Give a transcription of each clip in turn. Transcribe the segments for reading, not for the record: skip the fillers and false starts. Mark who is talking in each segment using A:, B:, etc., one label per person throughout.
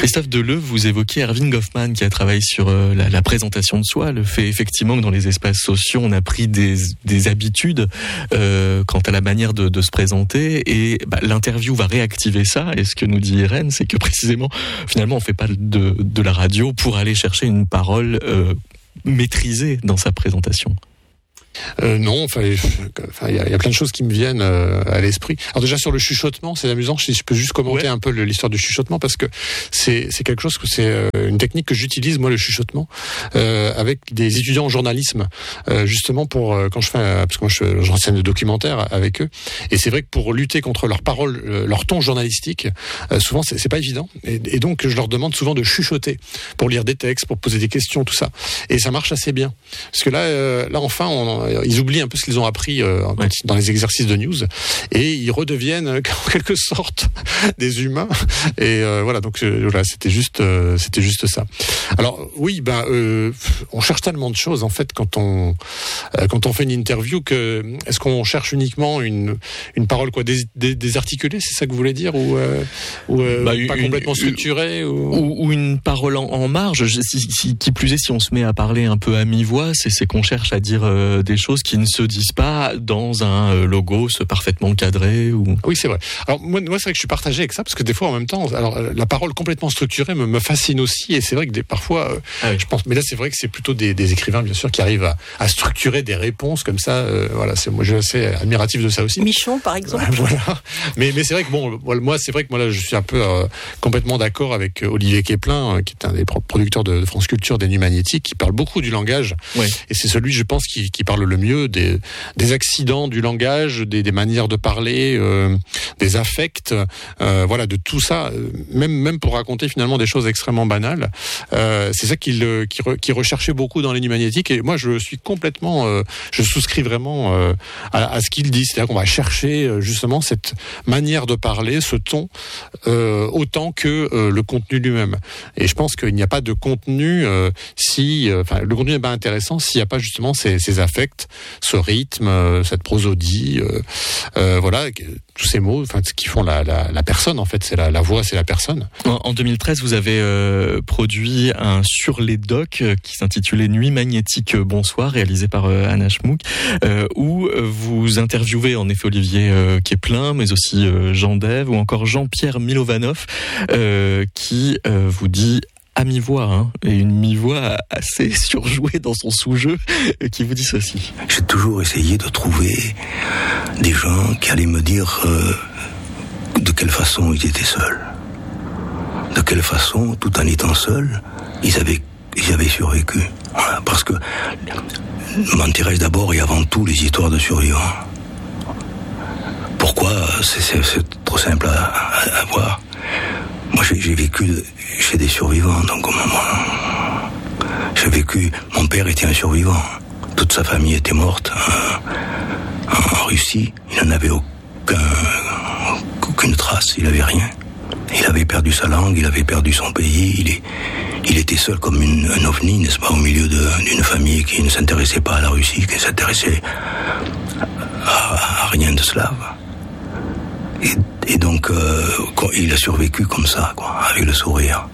A: Christophe Deleu, vous évoquez Erving Goffman qui a travaillé sur la présentation de soi, le fait effectivement que dans les espaces sociaux on a pris des habitudes quant à la manière de se présenter, et l'interview va réactiver ça. Et ce que nous dit Irène, c'est que précisément finalement on fait pas de la radio pour aller chercher une parole maîtrisée dans sa présentation.
B: Non, il y a plein de choses qui me viennent à l'esprit. Alors déjà sur le chuchotement, c'est amusant. Si je peux juste commenter un peu l'histoire du chuchotement, parce que c'est quelque chose que c'est une technique que j'utilise moi, le chuchotement, avec des étudiants en journalisme, justement pour quand je fais, parce que moi j'enseigne le documentaire avec eux, et c'est vrai que pour lutter contre leurs paroles, leur ton journalistique, souvent c'est pas évident, et donc je leur demande souvent de chuchoter pour lire des textes, pour poser des questions, tout ça, et ça marche assez bien, parce que là enfin ils oublient un peu ce qu'ils ont appris dans les exercices de news, et ils redeviennent en quelque sorte des humains. Et voilà, donc voilà, c'était juste ça. Alors oui, on cherche tellement de choses en fait quand on fait une interview, que est-ce qu'on cherche uniquement une parole désarticulée, c'est ça que vous voulez dire, ou pas complètement structurée,
A: ou une parole en marge, qui plus est, si on se met à parler un peu à mi-voix, c'est qu'on cherche à dire des choses qui ne se disent pas dans un logos parfaitement cadré.
B: Oui, c'est vrai. Alors moi c'est vrai que je suis partagé avec ça, parce que des fois en même temps, alors la parole complètement structurée me fascine aussi, et c'est vrai que parfois je pense, mais là c'est vrai que c'est plutôt des écrivains bien sûr qui arrivent à structurer des réponses comme ça. Voilà, moi je suis assez admiratif de ça aussi.
C: Michon par exemple.
B: Voilà. Mais c'est vrai que moi c'est vrai que là je suis un peu complètement d'accord avec Olivier Keplin, qui est un des producteurs de France Culture, des Nuits Magnétiques, qui parle beaucoup du langage. Ouais. Et c'est celui, je pense, qui parle le mieux des accidents du langage, des manières de parler, des affects, voilà, de tout ça, même pour raconter finalement des choses extrêmement banales. C'est ça qu'il recherchait beaucoup dans les Nuits Magnétiques, et moi je suis complètement, je souscris vraiment à ce qu'il dit, c'est-à-dire qu'on va chercher justement cette manière de parler, ce ton, autant que le contenu lui-même. Et je pense qu'il n'y a pas de contenu le contenu n'est pas intéressant s'il n'y a pas justement ces affects, ce rythme, cette prosodie, voilà, tous ces mots, qui font la personne en fait, c'est la voix, c'est la personne.
A: En 2013, vous avez produit un sur les docs qui s'intitulait Nuits Magnétiques Bonsoir, réalisé par Anna Schmouk, où vous interviewez en effet Olivier Keplin, mais aussi Jean Dève ou encore Jean-Pierre Milovanov, qui vous dit à mi-voix, et une mi-voix assez surjouée dans son sous-jeu, qui vous dit ceci.
D: J'ai toujours essayé de trouver des gens qui allaient me dire de quelle façon ils étaient seuls. De quelle façon, tout en étant seuls, ils avaient survécu. Voilà, parce que m'intéresse d'abord et avant tout les histoires de survivants. Pourquoi ? C'est trop simple à voir. Moi, j'ai vécu chez des survivants, donc j'ai vécu. Mon père était un survivant. Toute sa famille était morte en Russie. Il n'en avait aucune trace. Il n'avait rien. Il avait perdu sa langue. Il avait perdu son pays. Il était seul comme un ovni, n'est-ce pas, au milieu d'une famille qui ne s'intéressait pas à la Russie, qui ne s'intéressait à rien de slave. Et donc, il a survécu comme ça, avec le sourire.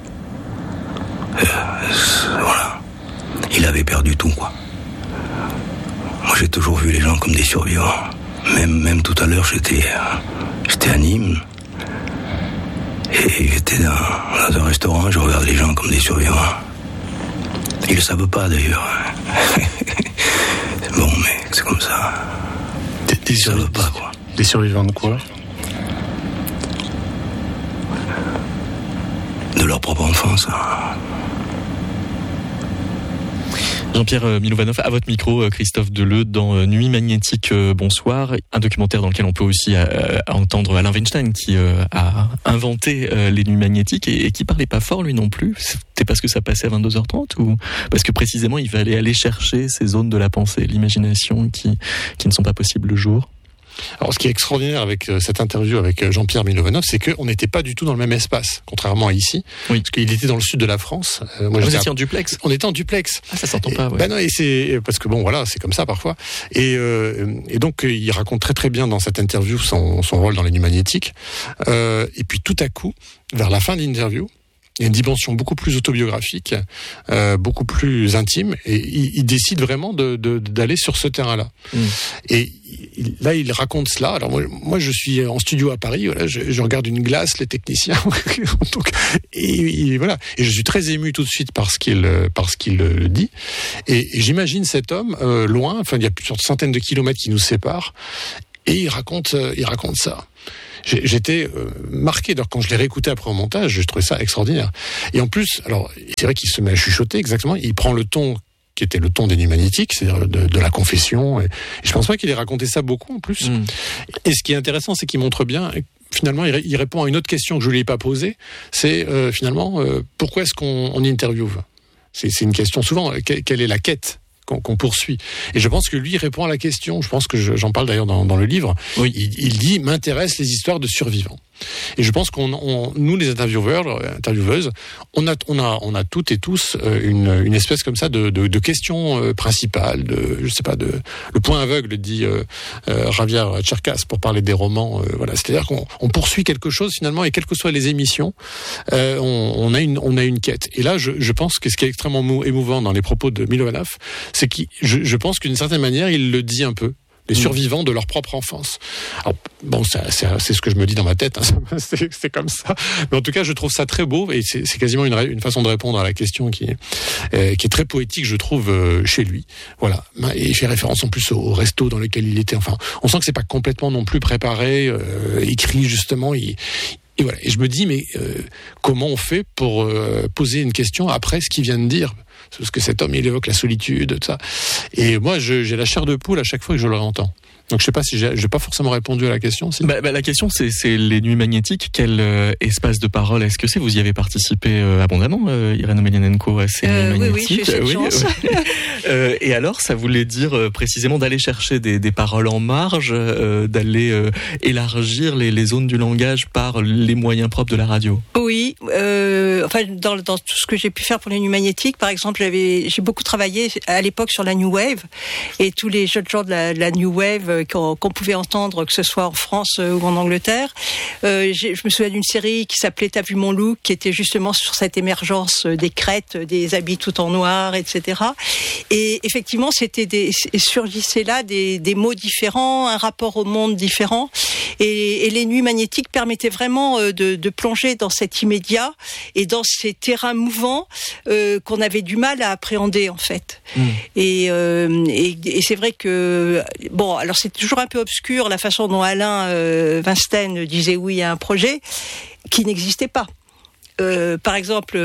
D: Voilà. Il avait perdu tout, Moi, j'ai toujours vu les gens comme des survivants. Même tout à l'heure, j'étais à Nîmes. Et j'étais dans un restaurant, je regarde les gens comme des survivants. Ils le savent pas, d'ailleurs. Bon, mais c'est comme ça.
B: Ils savent pas, Des survivants de quoi ?
D: De leur propre enfance.
A: Jean-Pierre Milovanov, à votre micro, Christophe Deleu, dans Nuits Magnétiques Bonsoir, un documentaire dans lequel on peut aussi entendre Alain Weinstein, qui a inventé les Nuits Magnétiques et qui parlait pas fort lui non plus. C'était parce que ça passait à 22h30 ou parce que précisément il fallait aller chercher ces zones de la pensée, l'imagination qui ne sont pas possibles le jour?
B: Alors, ce qui est extraordinaire avec cette interview avec Jean-Pierre Milovanov, c'est qu'on n'était pas du tout dans le même espace, contrairement à ici. Oui. Parce qu'il était dans le sud de la France.
A: Moi, vous étiez en duplex?
B: On était en duplex.
A: Ah, ça s'entend pas, ouais.
B: Non, et c'est, parce que voilà, c'est comme ça parfois. Et donc, il raconte très très bien dans cette interview son rôle dans les Nuits Magnétiques. Et puis, tout à coup, vers la fin de l'interview, Il y a une dimension beaucoup plus autobiographique, beaucoup plus intime, et il décide vraiment d'aller sur ce terrain-là. Et là, il raconte cela. Alors moi, je suis en studio à Paris. Voilà, je regarde une glace, les techniciens. Donc, et voilà. Et je suis très ému tout de suite parce qu'il le dit. Et j'imagine cet homme loin. Enfin, il y a plusieurs centaines de kilomètres qui nous séparent. Et il raconte ça. J'étais marqué. Alors, quand je l'ai réécouté après au montage, je trouvais ça extraordinaire. Et en plus, alors c'est vrai qu'il se met à chuchoter exactement. Il prend le ton qui était le ton des Nuits Magnétiques, c'est-à-dire de la confession. Et je pense pas qu'il ait raconté ça beaucoup en plus. Et ce qui est intéressant, c'est qu'il montre bien. Finalement, il répond à une autre question que je lui ai pas posée. C'est finalement pourquoi est-ce qu'on interviewe ? C'est une question souvent. Quelle est la quête qu'on poursuit? Et je pense que lui répond à la question. Je pense que j'en parle d'ailleurs dans le livre. Oui. Il dit m'intéressent les histoires de survivants. Et je pense nous les intervieweuses, on a toutes et tous une espèce comme ça de question principale, je sais pas, le point aveugle dit Javier Cercas pour parler des romans. Voilà, c'est-à-dire qu'on poursuit quelque chose finalement, et quelles que soient les émissions, on a une quête. Et là, je pense que ce qui est extrêmement émouvant dans les propos de Milovanov, c'est que je pense qu'une certaine manière, il le dit un peu. Les survivants de leur propre enfance. Alors, bon, c'est ce que je me dis dans ma tête, hein. C'est comme ça. Mais en tout cas, je trouve ça très beau, et c'est quasiment une façon de répondre à la question qui est très poétique, je trouve, chez lui. Voilà. Et il fait référence en plus au resto dans lequel il était. Enfin, on sent que c'est pas complètement non plus préparé, écrit justement. Et voilà. Et je me dis, mais comment on fait pour poser une question après ce qu'il vient de dire? Parce que cet homme, il évoque la solitude, tout ça. Et moi, j'ai la chair de poule à chaque fois que je le réentends. Donc je sais pas si j'ai pas forcément répondu à la question. Si.
A: La question c'est les Nuits Magnétiques. Quel espace de parole est-ce que c'est? Vous y avez participé abondamment, Irène Omelianenko, à ces Nuits Magnétiques.
C: Oui, j'ai cette chance.
A: Et alors, ça voulait dire précisément d'aller chercher des paroles en marge, d'aller élargir les zones du langage par les moyens propres de la radio.
C: Oui, enfin dans tout ce que j'ai pu faire pour les Nuits Magnétiques, par exemple, j'ai beaucoup travaillé à l'époque sur la New Wave, et tous les jeunes gens de la New Wave qu'on pouvait entendre, que ce soit en France ou en Angleterre. Je me souviens d'une série qui s'appelait T'as vu mon look, qui était justement sur cette émergence des crêtes, des habits tout en noir, etc. Et effectivement, surgissaient là des mots différents, un rapport au monde différent. Et les Nuits Magnétiques permettaient vraiment de plonger dans cet immédiat et dans ces terrains mouvants qu'on avait du mal à appréhender, en fait. Et c'est vrai que, bon, alors c'est toujours un peu obscur la façon dont Alain Vinsten disait oui à un projet qui n'existait pas. Par exemple,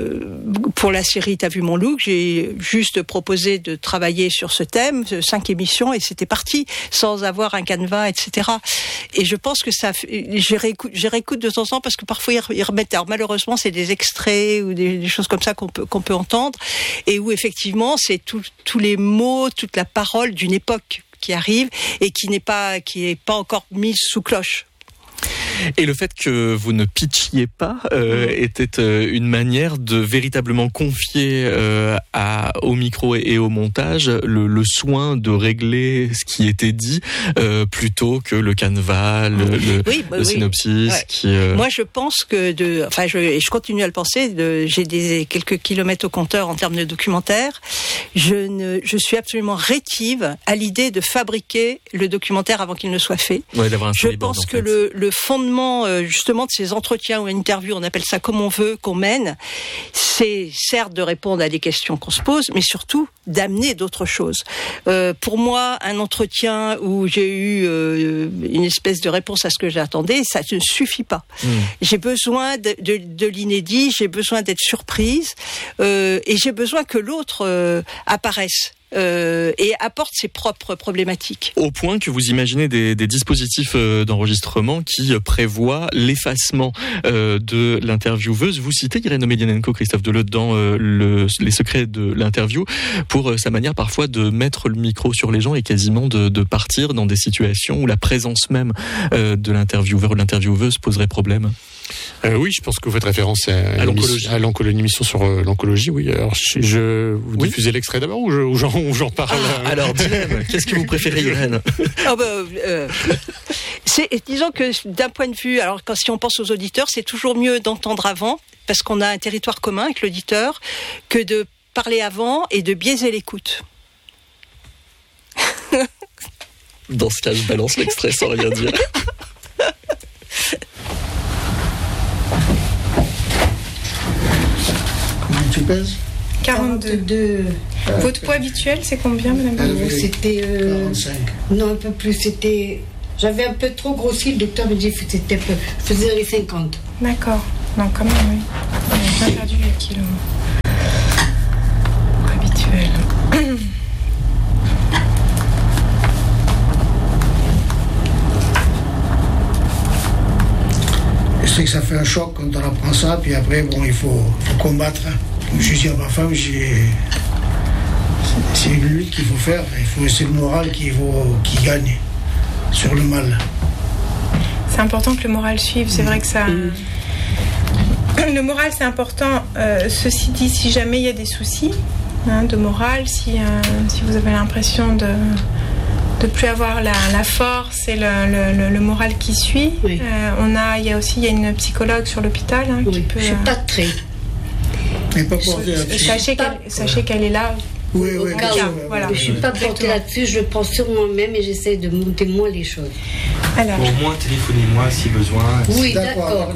C: pour la série T'as vu mon look, j'ai juste proposé de travailler sur ce thème, 5 émissions, et c'était parti, sans avoir un canevas, etc. Et je pense que je réécoute de temps en temps, parce que parfois ils remettent, alors malheureusement c'est des extraits ou des choses comme ça qu'on peut entendre, et où effectivement c'est tous les mots, toute la parole d'une époque qui arrive et qui n'est pas encore mise sous cloche.
A: Et le fait que vous ne pitchiez pas était une manière de véritablement confier au micro et au montage le soin de régler ce qui était dit plutôt que le canevas, le synopsis. Ouais.
C: Moi, je pense que je continue à le penser. J'ai quelques kilomètres au compteur en termes de documentaire. Je suis absolument rétive à l'idée de fabriquer le documentaire avant qu'il ne soit fait.
A: Ouais, d'avoir un
C: storyboard. Je pense que le fondement justement de ces entretiens ou interviews, on appelle ça comme on veut, qu'on mène, c'est certes de répondre à des questions qu'on se pose, mais surtout d'amener d'autres choses. Pour moi, un entretien où j'ai eu une espèce de réponse à ce que j'attendais, ça ne suffit pas. J'ai besoin de l'inédit, j'ai besoin d'être surprise, et j'ai besoin que l'autre apparaisse. Et apporte ses propres problématiques.
A: Au point que vous imaginez des dispositifs d'enregistrement qui prévoient l'effacement de l'intervieweuse. Vous citez Irène Omelianenko, Christophe Deleutre, dans Les secrets de l'interview, pour sa manière parfois de mettre le micro sur les gens et quasiment de partir dans des situations où la présence même de l'intervieweur ou de l'intervieweuse poserait problème.
B: Oui, je pense que vous faites référence à l'oncologie, émission sur l'oncologie. Oui, alors vous diffusez l'extrait d'abord ou j'en parle.
A: Alors, dilemme. Qu'est-ce que vous préférez, Irène?
C: Disons que d'un point de vue, alors si on pense aux auditeurs, c'est toujours mieux d'entendre avant, parce qu'on a un territoire commun avec l'auditeur, que de parler avant et de biaiser l'écoute.
A: Dans ce cas, je balance l'extrait sans rien dire.
E: Combien tu pèses?
F: 42. Votre poids habituel, c'est combien, madame?
E: C'était 45.
F: Non, un peu plus. J'avais un peu trop grossi. Le docteur me dit que je faisais les 50. D'accord. Non, quand même, oui. On a bien perdu les kilos. Habituel.
E: Je sais que ça fait un choc quand on apprend ça, puis après, il faut combattre. Comme je dis à ma femme, c'est une lutte qu'il faut faire. C'est le moral qui gagne sur le mal.
F: C'est important que le moral suive. C'est vrai que ça... Le moral, c'est important. Ceci dit, si jamais il y a des soucis de morale, si vous avez l'impression de plus avoir la force et le moral qui suit, oui. Il y a une psychologue sur l'hôpital qui peut...
E: Je suis pas très...
F: Sachez qu'elle est là.
E: Oui,
F: voilà.
E: Je
G: ne suis pas portée là-dessus, je pense sur moi-même et j'essaie de monter moins les choses.
H: Alors, au moins, téléphonez-moi si besoin.
G: Oui, d'accord.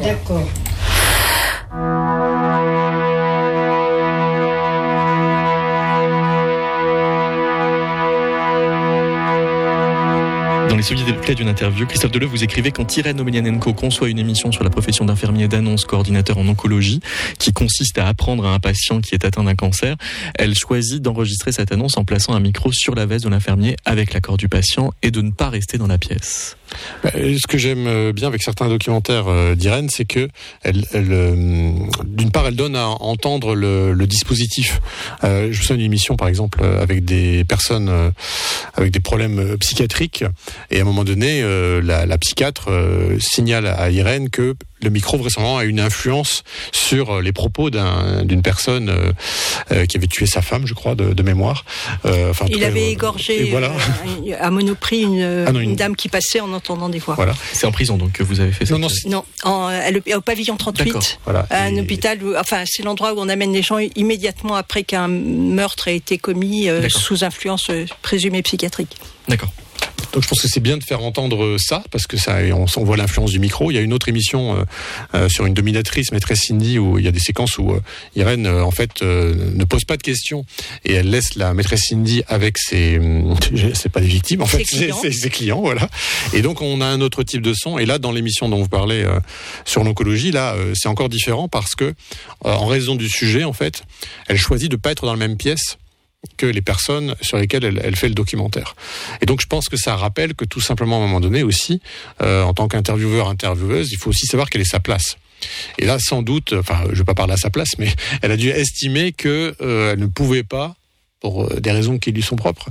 A: Dans les solides clés d'une interview, Christophe Deleu, vous écrivez: quand Irène Omelianenko conçoit une émission sur la profession d'infirmier d'annonce coordinateur en oncologie, qui consiste à apprendre à un patient qui est atteint d'un cancer, elle choisit d'enregistrer cette annonce en plaçant un micro sur la veste de l'infirmier avec l'accord du patient et de ne pas rester dans la pièce.
B: Ce que j'aime bien avec certains documentaires d'Irène, c'est que d'une part, elle donne à entendre le dispositif. Je me souviens d'une émission, par exemple, avec des personnes avec des problèmes psychiatriques, et à un moment donné, la psychiatre signale à Irène que le micro vraisemblablement a une influence sur les propos d'une personne qui avait tué sa femme, je crois, de mémoire.
C: Il avait égorgé à Monoprix une dame qui passait en entendant des voix.
B: Voilà.
A: C'est en prison donc que vous avez fait ça?
C: Non, au pavillon 38,
B: voilà.
C: Un hôpital. C'est l'endroit où on amène les gens immédiatement après qu'un meurtre ait été commis sous influence présumée psychiatrique.
A: D'accord.
B: Donc je pense que c'est bien de faire entendre ça, parce que on voit l'influence du micro. Il y a une autre émission sur une dominatrice, maîtresse Cindy, où il y a des séquences où Irène ne pose pas de questions et elle laisse la maîtresse Cindy avec c'est pas des victimes en fait, c'est ses clients, voilà. Et donc on a un autre type de son. Et là, dans l'émission dont vous parlez sur l'oncologie, là c'est encore différent parce que en raison du sujet, en fait, elle choisit de pas être dans la même pièce que les personnes sur lesquelles elle fait le documentaire. Et donc je pense que ça rappelle que tout simplement à un moment donné aussi, en tant qu'intervieweur-intervieweuse, il faut aussi savoir quelle est sa place. Et là, sans doute, je ne vais pas parler à sa place, mais elle a dû estimer que elle ne pouvait pas, pour des raisons qui lui sont propres,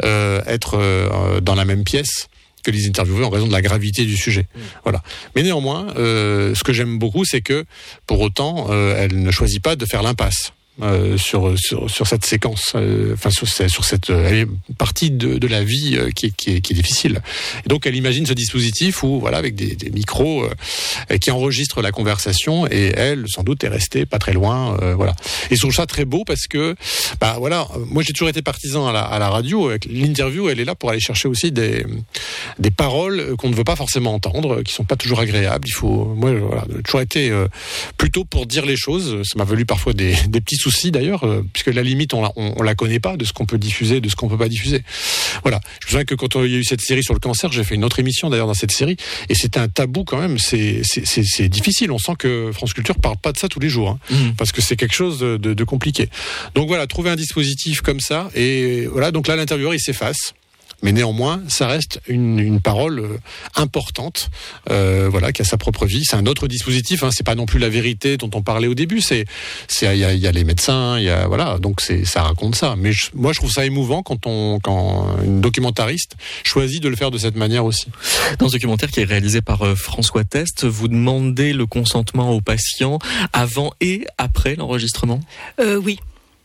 B: être dans la même pièce que les intervieweurs en raison de la gravité du sujet. Voilà. Mais néanmoins, ce que j'aime beaucoup, c'est que pour autant, elle ne choisit pas de faire l'impasse. Sur cette séquence, sur cette partie de la vie qui est difficile. Et donc elle imagine ce dispositif où avec des micros qui enregistrent la conversation, et elle sans doute est restée pas très loin, voilà. Et je trouve ça très beau parce que moi j'ai toujours été partisan à la radio. Avec l'interview, elle est là pour aller chercher aussi des paroles qu'on ne veut pas forcément entendre, qui sont pas toujours agréables. J'ai toujours été plutôt pour dire les choses. Ça m'a valu parfois des petits soucis d'ailleurs, puisque la limite on la connaît pas de ce qu'on peut diffuser, de ce qu'on peut pas diffuser. Voilà. Je me souviens que quand il y a eu cette série sur le cancer, j'ai fait une autre émission d'ailleurs dans cette série, et c'était un tabou quand même. C'est difficile. On sent que France Culture parle pas de ça tous les jours, parce que c'est quelque chose de compliqué. Donc voilà, trouver un dispositif comme ça, et voilà. Donc là, l'intervieweur il s'efface. mais néanmoins, ça reste une parole importante, voilà, qui a sa propre vie. C'est un autre dispositif, hein, c'est pas non plus la vérité dont on parlait au début. Il y a les médecins, voilà, donc ça raconte ça. Mais moi, je trouve ça émouvant quand une documentariste choisit de le faire de cette manière aussi.
A: Dans ce documentaire qui est réalisé par François Test, vous demandez le consentement aux patients avant et après l'enregistrement ?
C: Oui.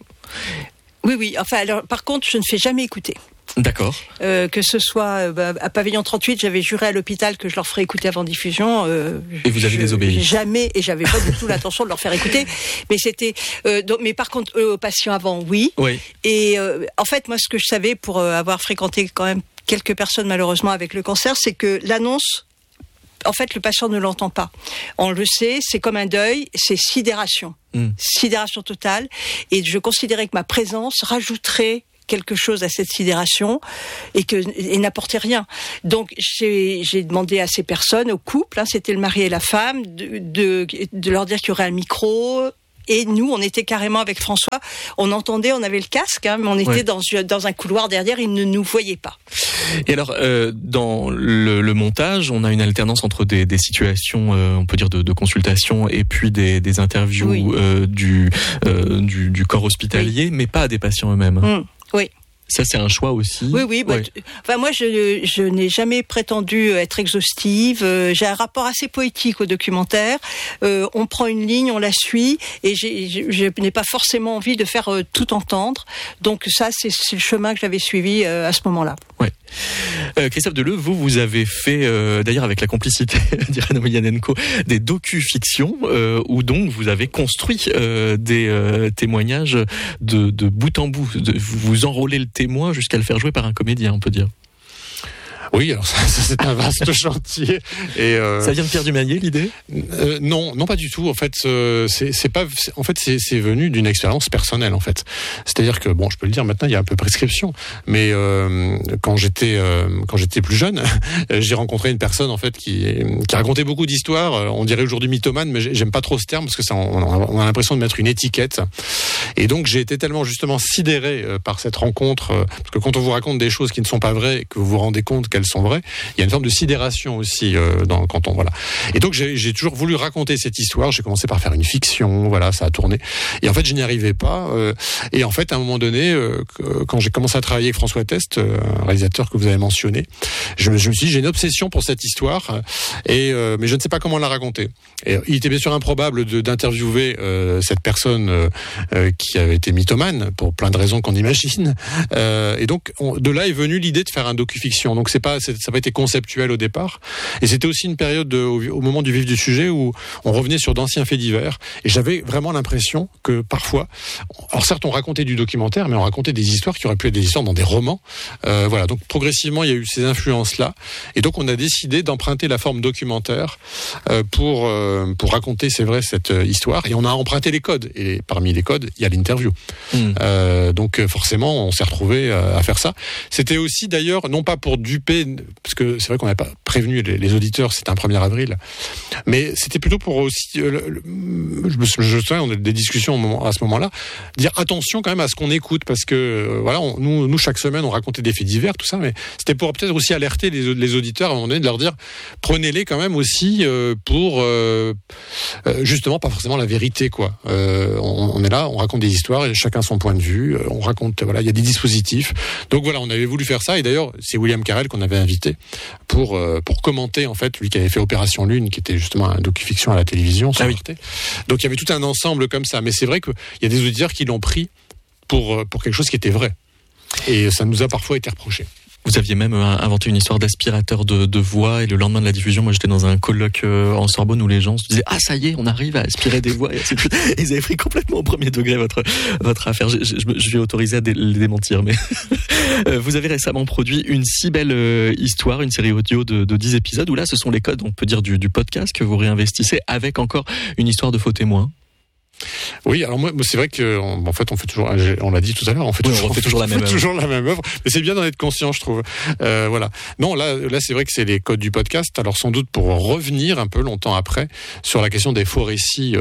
C: Oui. Enfin, alors, par contre, je ne fais jamais écouter.
A: D'accord.
C: Que ce soit à Pavillon 38, j'avais juré à l'hôpital que je leur ferais écouter avant diffusion.
A: Et vous avez désobéi ?
C: Jamais, et j'avais pas du tout l'intention de leur faire écouter. Mais c'était, mais par contre, aux patients avant, oui. Et en fait, moi, ce que je savais pour avoir fréquenté quand même quelques personnes malheureusement avec le cancer, c'est que l'annonce, en fait, le patient ne l'entend pas. On le sait, c'est comme un deuil, c'est sidération. Sidération totale. Et je considérais que ma présence rajouterait quelque chose à cette sidération et n'apportait rien. Donc j'ai demandé à ces personnes, au couple, hein, c'était le mari et la femme, de leur dire qu'il y aurait un micro. Et nous, on était carrément avec François, on entendait, on avait le casque, hein, mais on était dans un couloir derrière, il ne nous voyait pas.
A: Et alors, dans le montage, on a une alternance entre des situations, on peut dire de consultation, et puis des interviews du corps hospitalier, mais pas des patients eux-mêmes.
C: Oui.
A: Ça, c'est un choix aussi.
C: Oui. Enfin, moi, je n'ai jamais prétendu être exhaustive. J'ai un rapport assez poétique au documentaire. On prend une ligne, on la suit, et je n'ai pas forcément envie de faire tout entendre. Donc ça, c'est le chemin que j'avais suivi à ce moment-là.
A: Ouais. Christophe Deleu, vous avez fait, d'ailleurs avec la complicité d'Irène Emelianenko, des docu-fictions où donc vous avez construit des témoignages de bout en bout. Vous enrôlez le témoin jusqu'à le faire jouer par un comédien, on peut dire.
B: Oui, alors ça c'est un vaste chantier. Et
A: ça vient de Pierre Dumanier, l'idée ?
B: Non, pas du tout. En fait, c'est venu d'une expérience personnelle, en fait. C'est-à-dire que, bon, je peux le dire maintenant, il y a un peu prescription, mais quand j'étais plus jeune, j'ai rencontré une personne, en fait, qui racontait beaucoup d'histoires. On dirait aujourd'hui mythomane, mais j'aime pas trop ce terme parce que ça, on a l'impression de mettre une étiquette. Et donc, j'ai été tellement justement sidéré par cette rencontre, parce que quand on vous raconte des choses qui ne sont pas vraies, et que vous vous rendez compte qu'elles sont vraies, il y a une forme de sidération aussi quand on voilà. Et donc j'ai toujours voulu raconter cette histoire. J'ai commencé par faire une fiction, voilà, ça a tourné. Et en fait, je n'y arrivais pas. Et en fait, à un moment donné, quand j'ai commencé à travailler avec François Test, un réalisateur que vous avez mentionné, je me suis dit j'ai une obsession pour cette histoire, mais je ne sais pas comment la raconter. Et il était bien sûr improbable d'interviewer cette personne qui avait été mythomane pour plein de raisons qu'on imagine. Et donc de là est venue l'idée de faire un docu-fiction. Donc ça n'a pas été conceptuel au départ. Et c'était aussi une période au moment du vif du sujet où on revenait sur d'anciens faits divers. Et j'avais vraiment l'impression que parfois, alors certes on racontait du documentaire, mais on racontait des histoires qui auraient pu être des histoires dans des romans. Voilà. Donc progressivement il y a eu ces influences-là. Et donc on a décidé d'emprunter la forme documentaire pour raconter, c'est vrai, cette histoire. Et on a emprunté les codes. Et parmi les codes, il y a l'interview. Donc forcément, on s'est retrouvé à faire ça. C'était aussi d'ailleurs, non pas pour duper, parce que c'est vrai qu'on n'avait pas prévenu les auditeurs, c'était un 1er avril, mais c'était plutôt pour aussi, je me souviens, on a des discussions à ce moment-là, dire attention quand même à ce qu'on écoute, parce que voilà, nous chaque semaine on racontait des faits divers, tout ça, mais c'était pour peut-être aussi alerter les auditeurs à un moment donné, de leur dire prenez-les quand même aussi pour justement pas forcément la vérité, quoi. On est là, on raconte des histoires, et chacun son point de vue, on raconte, voilà, il y a des dispositifs. Donc voilà, on avait voulu faire ça, et d'ailleurs c'est William Carrel qu'on avait invité pour commenter, en fait, lui qui avait fait Opération Lune, qui était justement un docu-fiction à la télévision sur Arte. Donc il y avait tout un ensemble comme ça, mais c'est vrai qu'il y a des auditeurs qui l'ont pris pour quelque chose qui était vrai, et ça nous a parfois été reproché.
A: Vous aviez même inventé une histoire d'aspirateur de voix, et le lendemain de la diffusion, moi j'étais dans un colloque en Sorbonne où les gens se disaient « Ah ça y est, on arrive à aspirer des voix » et ainsi de suite. Et ils avaient pris complètement au premier degré votre affaire. Je vais autoriser à les démentir, mais vous avez récemment produit une si belle histoire, une série audio de 10 épisodes, où là ce sont les codes, on peut dire, du podcast que vous réinvestissez avec encore une histoire de faux témoins.
B: Oui, alors moi c'est vrai que en fait on fait toujours, on l'a dit tout à l'heure, on fait toujours la même œuvre, mais c'est bien d'en être conscient, je trouve. Voilà. Non, là c'est vrai que c'est les codes du podcast. Alors sans doute pour revenir un peu longtemps après sur la question des faux récits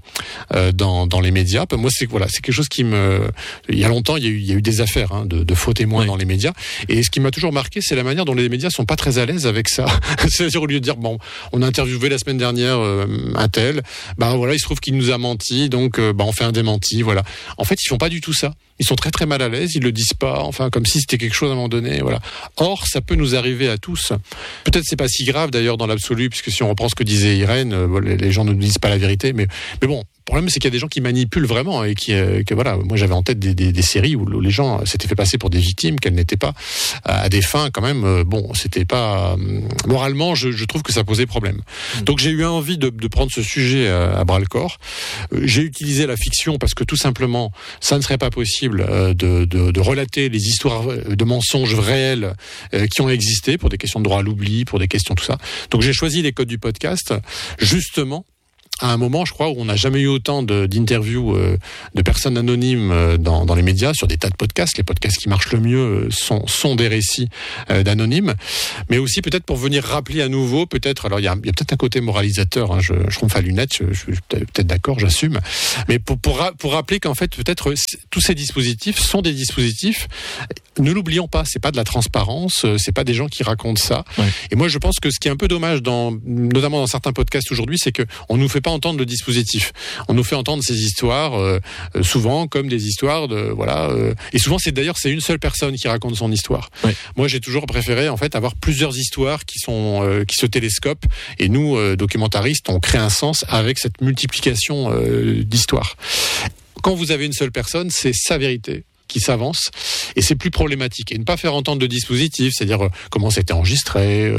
B: dans les médias. Moi c'est quelque chose qui il y a longtemps il y a eu des affaires de faux témoins dans les médias, et ce qui m'a toujours marqué, c'est la manière dont les médias sont pas très à l'aise avec ça. C'est-à-dire, au lieu de dire bon, on a interviewé la semaine dernière un tel, il se trouve qu'il nous a menti, donc on fait un démenti, voilà. En fait, ils font pas du tout ça. Ils sont très très mal à l'aise, ils le disent pas, enfin comme si c'était quelque chose à un moment donné, voilà. Or, ça peut nous arriver à tous. Peut-être c'est pas si grave d'ailleurs dans l'absolu, puisque si on reprend ce que disait Irène, les gens ne nous disent pas la vérité, mais bon, le problème c'est qu'il y a des gens qui manipulent vraiment et moi j'avais en tête des séries où les gens s'étaient fait passer pour des victimes qu'elles n'étaient pas, à des fins quand même, c'était pas moralement, je trouve que ça posait problème. Donc j'ai eu envie de prendre ce sujet à bras le corps. J'ai utilisé la fiction parce que tout simplement ça ne serait pas possible de relater les histoires de mensonges réels qui ont existé pour des questions de droit à l'oubli, pour des questions tout ça. Donc j'ai choisi les codes du podcast justement à un moment, je crois, où on n'a jamais eu autant d'interviews de personnes anonymes dans les médias, sur des tas de podcasts. Les podcasts qui marchent le mieux sont des récits d'anonymes, mais aussi peut-être pour venir rappeler à nouveau, peut-être, alors il y a peut-être un côté moralisateur, je trompe à lunettes, je suis peut-être d'accord, j'assume, mais pour rappeler qu'en fait, peut-être, tous ces dispositifs sont des dispositifs, ne l'oublions pas, c'est pas de la transparence, c'est pas des gens qui racontent ça. Ouais. Et moi, je pense que ce qui est un peu dommage, notamment dans certains podcasts aujourd'hui, c'est que on nous fait pas entendre le dispositif. On nous fait entendre ces histoires souvent comme des histoires et souvent c'est une seule personne qui raconte son histoire. Ouais. Moi, j'ai toujours préféré en fait avoir plusieurs histoires qui se télescopent, et nous documentaristes, on crée un sens avec cette multiplication d'histoires. Quand vous avez une seule personne, c'est sa vérité qui s'avance, et c'est plus problématique. Et ne pas faire entendre de dispositif, c'est-à-dire comment c'était enregistré,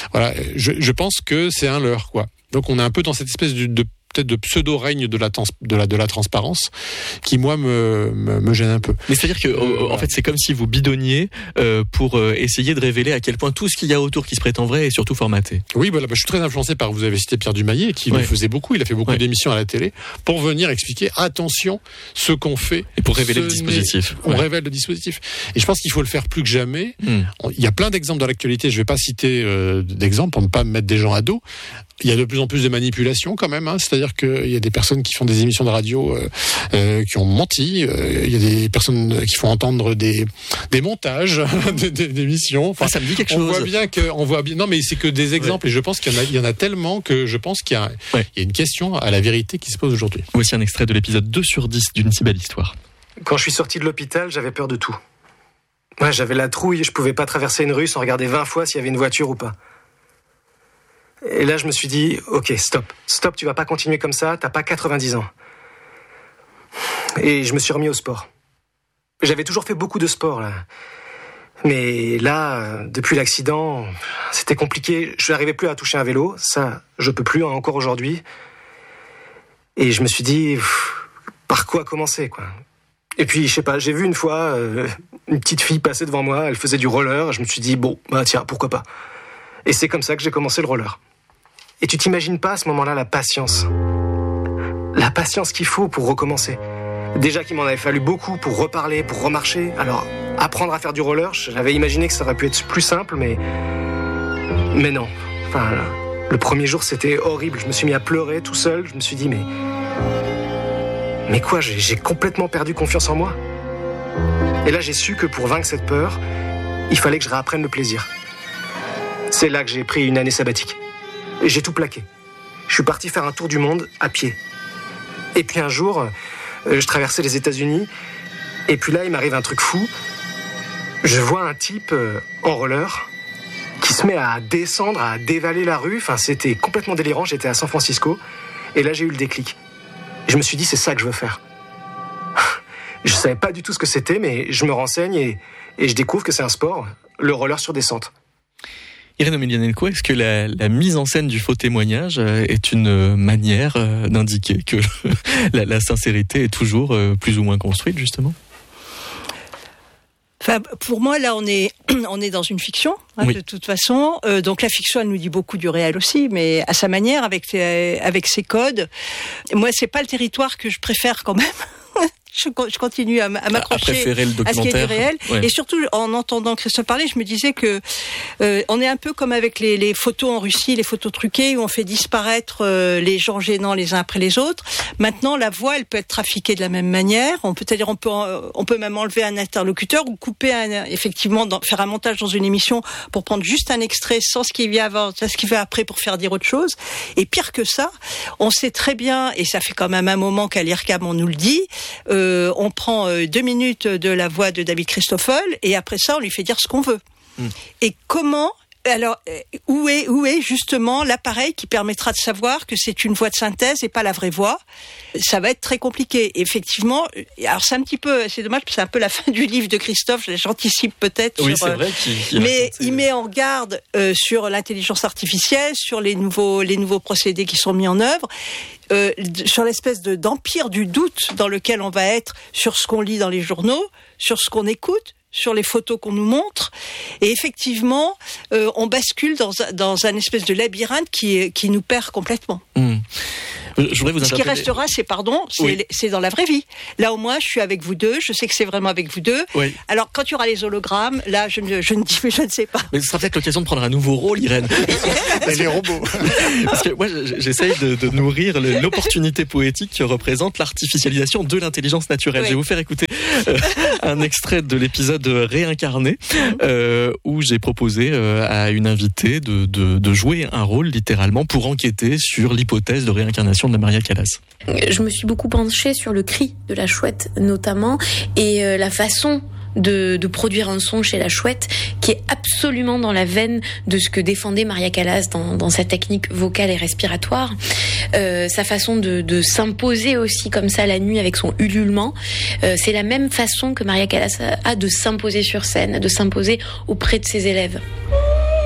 B: je pense que c'est un leurre, quoi. Donc on est un peu dans cette espèce peut-être de pseudo-règne de la transparence qui, moi, me gêne un peu.
A: Mais c'est-à-dire que, en fait, c'est comme si vous bidonniez pour essayer de révéler à quel point tout ce qu'il y a autour qui se prétend vrai est surtout formaté.
B: Oui, je suis très influencé par, vous avez cité Pierre Dumaillet, qui le faisait beaucoup, il a fait beaucoup d'émissions à la télé, pour venir expliquer, attention, ce qu'on fait.
A: Et pour révéler le dispositif.
B: On révèle le dispositif. Et je pense qu'il faut le faire plus que jamais. Il y a plein d'exemples dans l'actualité, je ne vais pas citer d'exemples pour ne pas mettre des gens à dos. Il y a de plus en plus de manipulations quand même, c'est-à-dire qu'il y a des personnes qui font des émissions de radio qui ont menti, il y a des personnes qui font entendre des montages d'émissions. Enfin,
A: ça me dit quelque chose.
B: On voit bien. Non, mais c'est que des exemples, et je pense qu'il y en a tellement que je pense qu'il y a une question à la vérité qui se pose aujourd'hui.
A: Voici un extrait de l'épisode 2/10 d'une si belle histoire.
I: Quand je suis sorti de l'hôpital, j'avais peur de tout. Ouais, j'avais la trouille, je pouvais pas traverser une rue sans regarder 20 fois s'il y avait une voiture ou pas. Et là, je me suis dit, ok, stop, tu vas pas continuer comme ça, t'as pas 90 ans. Et je me suis remis au sport. J'avais toujours fait beaucoup de sport, là. Mais là, depuis l'accident, c'était compliqué. Je n'arrivais plus à toucher un vélo, ça, je peux plus, encore aujourd'hui. Et je me suis dit, par quoi commencer, quoi. Et puis, je sais pas, j'ai vu une fois une petite fille passer devant moi, elle faisait du roller, je me suis dit, tiens, pourquoi pas. Et c'est comme ça que j'ai commencé le roller. Et tu t'imagines pas à ce moment-là la patience qu'il faut pour recommencer. Déjà qu'il m'en avait fallu beaucoup pour reparler, pour remarcher. Alors, apprendre à faire du roller, j'avais imaginé que ça aurait pu être plus simple, mais non. Enfin, le premier jour, c'était horrible. Je me suis mis à pleurer tout seul. Je me suis dit, mais quoi, j'ai complètement perdu confiance en moi. Et là, j'ai su que pour vaincre cette peur, il fallait que je réapprenne le plaisir. C'est là que j'ai pris une année sabbatique. Et j'ai tout plaqué. Je suis parti faire un tour du monde à pied. Et puis un jour, je traversais les États-Unis, et puis là, il m'arrive un truc fou. Je vois un type en roller qui se met à descendre, à dévaler la rue. Enfin, c'était complètement délirant. J'étais à San Francisco, et là, j'ai eu le déclic. Je me suis dit, c'est ça que je veux faire. Je savais pas du tout ce que c'était, mais je me renseigne et je découvre que c'est un sport, le roller sur descente.
A: Irène Emelianenko, est-ce que la mise en scène du faux témoignage est une manière d'indiquer que la sincérité est toujours plus ou moins construite, justement ?
C: Enfin, pour moi, là, on est dans une fiction, de toute façon. Donc la fiction, elle nous dit beaucoup du réel aussi, mais à sa manière, avec ses codes. Moi, c'est pas le territoire que je préfère quand même. Je continue à m'accrocher à ce qui est du réel. Ouais. Et surtout, en entendant Christophe parler, je me disais que on est un peu comme avec les photos en Russie, les photos truquées, où on fait disparaître les gens gênants les uns après les autres. Maintenant, la voix, elle peut être trafiquée de la même manière. On peut même enlever un interlocuteur ou couper effectivement, faire un montage dans une émission pour prendre juste un extrait sans ce qui vient avant, sans ce qui va après pour faire dire autre chose. Et pire que ça, on sait très bien, et ça fait quand même un moment qu'à l'IRCAM on nous le dit, on prend 2 minutes de la voix de David Christoffel et après ça on lui fait dire ce qu'on veut. Et comment, alors où est justement l'appareil qui permettra de savoir que c'est une voix de synthèse et pas la vraie voix? Ça va être très compliqué. Effectivement, alors c'est dommage, c'est un peu la fin du livre de Christophe, j'anticipe peut-être.
A: Oui, c'est vrai
C: mais il met en garde sur l'intelligence artificielle, sur les nouveaux procédés qui sont mis en œuvre. Sur l'espèce d'empire du doute dans lequel on va être sur ce qu'on lit dans les journaux, sur ce qu'on écoute, sur les photos qu'on nous montre. Et effectivement, on bascule dans un espèce de labyrinthe qui nous perd complètement.
A: Je voudrais vous
C: ce qui restera, c'est dans la vraie vie. Là, au moins, je suis avec vous deux. Je sais que c'est vraiment avec vous deux. Oui. Alors, quand il y aura les hologrammes, là, je ne sais pas.
A: Mais ce sera peut-être l'occasion de prendre un nouveau rôle, Irène.
B: Et les robots.
A: Parce que moi, j'essaye de nourrir l'opportunité poétique que représente l'artificialisation de l'intelligence naturelle. Oui. Je vais vous faire écouter un extrait de l'épisode Réincarné, où j'ai proposé à une invitée de jouer un rôle, littéralement, pour enquêter sur l'hypothèse de réincarnation de la Maria Callas.
J: Je me suis beaucoup penchée sur le cri de la chouette notamment et la façon de produire un son chez la chouette qui est absolument dans la veine de ce que défendait Maria Callas dans sa technique vocale et respiratoire. Sa façon de s'imposer aussi comme ça la nuit avec son ululement, c'est la même façon que Maria Callas a de s'imposer sur scène, de s'imposer auprès de ses élèves.